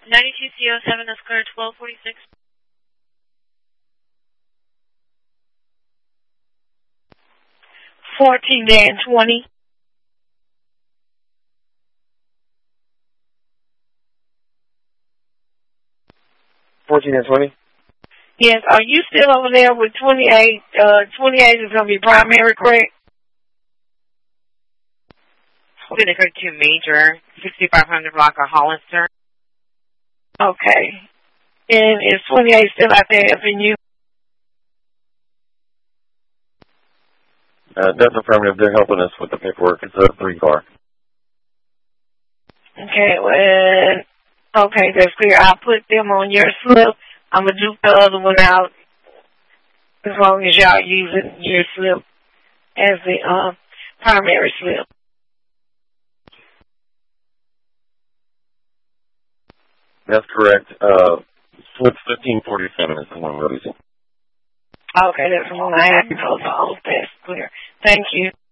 92C07, that's clear 1246. 14-20. Yes, are you still over there with 28? 28 is going to be primary, correct? 2 major, 6500 block of Hollister. Okay. And is 28 still out there helping you? That's affirmative. They're helping us with the paperwork. It's a 3-car. Okay, well, okay, that's clear. I'll put them on your slip. I'm going to do the other one out as long as y'all using your slip as the primary slip. That's correct. Slip 1547 is the one we're using. Okay, that's the one I have to go to. That's clear. Thank you.